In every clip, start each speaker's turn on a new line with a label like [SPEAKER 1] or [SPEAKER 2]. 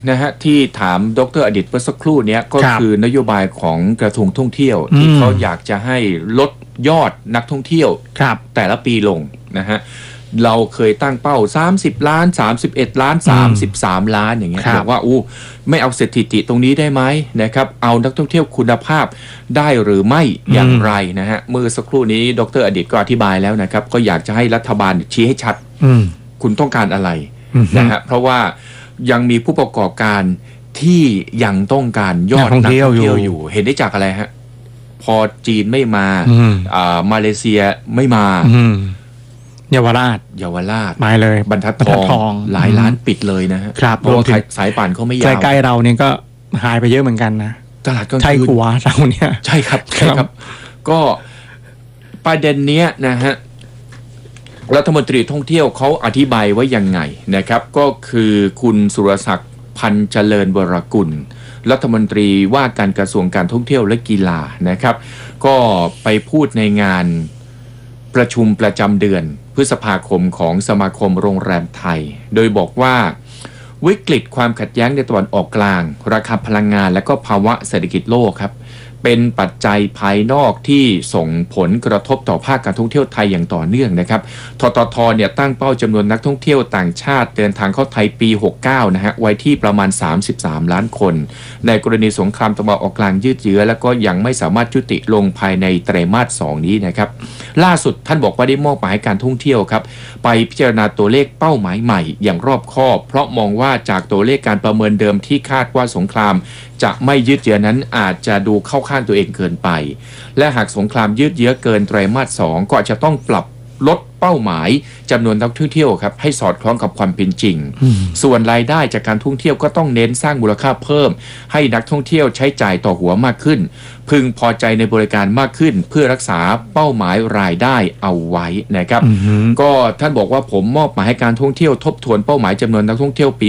[SPEAKER 1] นะฮะที่ถามดร.อดิษฐ์เมื่อสักครู่นี้ก็คือนโยบายของกระทรวงท่องเที่ยวที่เขาอยากจะให้ลดยอดนักท่องเที่ยวแต่ละปีลงนะฮะเราเคยตั้งเป้า30 ล้าน31 ล้าน33 ล้านอย่างเงี้ยบอกว่าไม่เอาสถิติตรงนี้ได้ไหมนะครับเอานักท่องเที่ยวคุณภาพได้หรือไม่อย่างไรนะฮะเมื่อสักครู่นี้ดร.อดิษฐ์ก็อธิบายแล้วนะครับก็อยากจะให้รัฐบาลชี้ให้ชัดคุณต้องการอะไรนะฮะเพราะว่ายังมีผู้ประกอบการที่ยังต้องการยอดนักท่องเที่ยวอยู่เห็นได้จากอะไรฮะพอจีนไม่มามาเลเซียไม่มา
[SPEAKER 2] เยาวราช
[SPEAKER 1] มาเลยบรรทัดทองหลายล้านปิดเลยนะฮะเพราะว่าสายป่านเขาไม่ยาว
[SPEAKER 2] ใกล้ๆเราเนี่ยก็หายไปเยอะเหมือนกันนะ
[SPEAKER 1] ตลาดกลางคืน
[SPEAKER 2] ไทยขัวเราเนี่ย
[SPEAKER 1] ใช่ครับก็ประเด็นเนี้ยนะฮะรัฐมนตรีท่องเที่ยวเขาอธิบายไว้ยังไงนะครับก็คือคุณสุรศักดิ์พันเจริญวรกุลรัฐมนตรีว่าการกระทรวงการท่องเที่ยวและกีฬานะครับก็ไปพูดในงานประชุมประจำเดือนพฤษภาคมของสมาคมโรงแรมไทยโดยบอกว่าวิกฤตความขัดแย้งในตะวันออกกลางราคาพลังงานและก็ภาวะเศรษฐกิจโลกครับเป็นปัจจัยภายนอกที่ส่งผลกระทบต่อภาคการท่องเที่ยวไทยอย่างต่อเนื่องนะครับททท.เนี่ยตั้งเป้าจำนวนนักท่องเที่ยวต่างชาติเดินทางเข้าไทยปี69นะฮะไว้ที่ประมาณ33 ล้านคนในกรณีสงครามตะวันออกกลางยืดเยื้อและก็ยังไม่สามารถยุติลงภายในไตรมาส 2นี้นะครับล่าสุดท่านบอกว่าได้มอบหมายให้การท่องเที่ยวครับไปพิจารณาตัวเลขเป้าหมายใหม่อย่างรอบคอบเพราะมองว่าจากตัวเลขการประเมินเดิมที่คาดว่าสงครามจะไม่ยืดเยื้อนั้นอาจจะดูเข้าข้างตัวเองเกินไปและหากสงครามยืดเยื้อเกินไตรมาส 2ก็อาจจะต้องปรับลดเป้าหมายจำนวนนักท่องเที่ยวครับให้สอดคล้องกับความเป็นจริงส่วนรายได้จากการท่องเที่ยวก็ต้องเน้นสร้างมูลค่าเพิ่มให้นักท่องเที่ยวใช้จ่ายต่อหัวมากขึ้นพึงพอใจในบริการมากขึ้นเพื่อรักษาเป้าหมายรายได้เอาไว้นะครับก็ท่านบอกว่าผมมอบหมายให้การท่องเที่ยวทบทวนเป้าหมายจำนวนนักท่องเที่ยวปี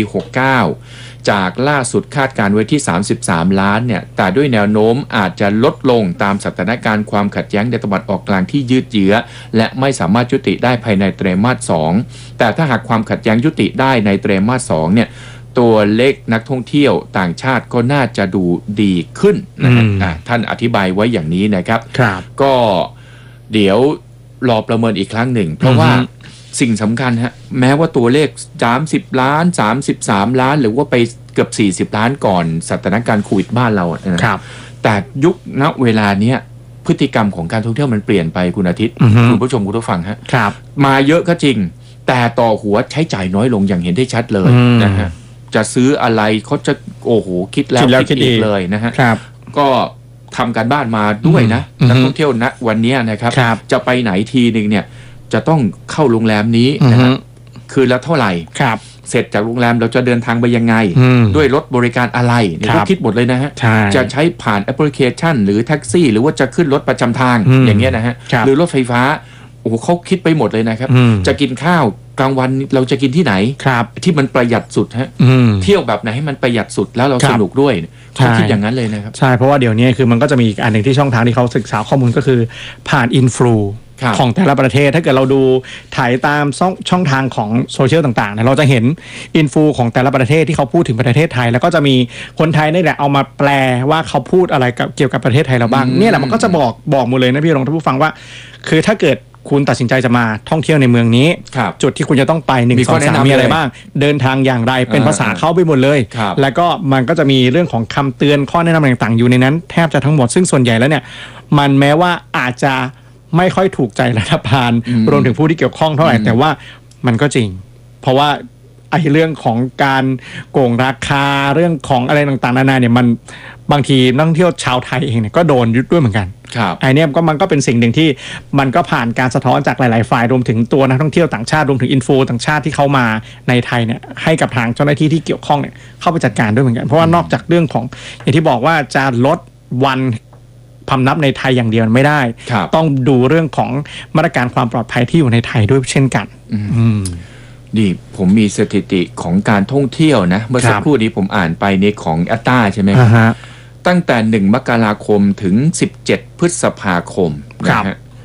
[SPEAKER 1] 69จากล่าสุดคาดการไว้ที่33 ล้านเนี่ยแต่ด้วยแนวโน้มอาจจะลดลงตามสถานการณ์ความขัดแย้งในตะวันออกกลางที่ยืดเยื้อและไม่สามารถยุติได้ภายในไตรมาส 2แต่ถ้าหากความขัดแย้งยุติได้ในไตรมาส 2เนี่ยตัวเลขนักท่องเที่ยวต่างชาติก็น่าจะดูดีขึ้นนะฮะท่านอธิบายไว้อย่างนี้นะครับก็เดี๋ยวรอประเมินอีกครั้งหนึ่งเพราะว่าสิ่งสำคัญฮะแม้ว่าตัวเลข30 ล้าน33 ล้านหรือว่าไปเกือบ40 ล้านก่อนสถานการณ์โควิดบ้านเรานะครับแต่ยุคณเวลาเนี้ยพฤติกรรมของการท่องเที่ยวมันเปลี่ยนไปคุณอาทิตย์คุณผู้ชมคุณผู้ฟังฮะมาเยอะก็จริงแต่ต่อหัวใช้จ่ายน้อยลงอย่างเห็นได้ชัดเลยนะฮะจะซื้ออะไรเขาจะโอ้โหคิดแล้วคิดอีกเลยนะฮะก็ทำการบ้านมาด้วยนะนักท่องเที่ยวณวันนี้นะครับจะไปไหนทีนึงเนี่ยจะต้องเข้าโรงแรมนี้นะครับคืนละเท่าไหร่เสร็จจากโรงแรมเราจะเดินทางไปยังไงด้วยรถบริการอะไรเนี่ยเขาคิดหมดเลยนะฮะจะใช้ผ่านแอปพลิเคชันหรือแท็กซี่หรือว่าจะขึ้นรถประจำทางอย่างเงี้ยนะฮะหรือรถไฟฟ้าโอ้โหเขาคิดไปหมดเลยนะครับจะกินข้าวกลางวันเราจะกินที่ไหนที่มันประหยัดสุดฮะเที่ยวแบบไหนให้มันประหยัดสุดแล้วเราสนุกด้วยเขาคิดอย่างนั้นเลยนะครับ
[SPEAKER 2] ใช่เพราะว่าเดี๋ยวนี้คือมันก็จะมีอีกอันหนึ่งที่ช่องทางที่เขาศึกษาข้อมูลก็คือผ่านอินฟลูของแต่ละประเทศถ้าเกิดเราดูถ่ายตามช่องทางของโซเชียลต่างๆเราจะเห็นอินฟูของแต่ละประเทศที่เขาพูดถึงประเทศไทยแล้วก็จะมีคนไทยนี่แหละเอามาแปลว่าเขาพูดอะไรเกี่ยวกับประเทศไทยเราบ้างเนี่ยแหละมันก็จะบอกหมดเลยนะพี่รองท่านผู้ฟังว่าคือถ้าเกิดคุณตัดสินใจจะมาท่องเที่ยวในเมืองนี้จุดที่คุณจะต้องไป1 2 3มีอะไรบ้างเดินทางอย่างไรเป็นภาษาเข้าไปหมดเลยแล้วก็มันก็จะมีเรื่องของคำเตือนข้อแนะนำต่างๆอยู่ในนั้นแทบจะทั้งหมดซึ่งส่วนใหญ่แล้วเนี่ยมันแม้ว่าอาจจะไม่ค่อยถูกใจรัฐบาลรวมถึงผู้ที่เกี่ยวข้องเท่าไหร่แต่ว่ามันก็จริงเพราะว่าไอ้เรื่องของการโกงราคาเรื่องของอะไรต่างๆนานาเนี่ยมันบางทีนักท่องเที่ยวชาวไทยเองเนี่ยก็โดนยึดด้วยเหมือนกันไอ้เนี่ยมันก็เป็นสิ่งหนึ่งที่มันก็ผ่านการสะท้อนจากหลายๆฝ่ายรวมถึงตัวนักท่องเที่ยวต่างชาติรวมถึงอินฟูต่างชาติที่เข้ามาในไทยเนี่ยให้กับทางเจ้าหน้าที่ที่เกี่ยวข้องเนี่ยเข้าไปจัดการด้วยเหมือนกันเพราะว่านอกจากเรื่องของอย่างที่บอกว่าจะลดวันพำนับในไทยอย่างเดียวไม่ได้ต้องดูเรื่องของมาตรการความปลอดภัยที่อยู่ในไทยด้วยเช่นกัน
[SPEAKER 1] นี่ผมมีสถิติของการท่องเที่ยวนะเมื่อสักครู่นี้ผมอ่านไปในของอัตตาใช่ไหมตั้งแต่1 มกราคมถึง17 พฤษภาคมนะฮะ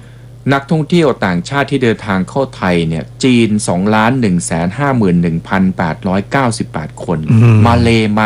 [SPEAKER 1] นักท่องเที่ยวต่างชาติที่เดินทางเข้าไทยเนี่ยจีน 2,151,898 คนมาเลมา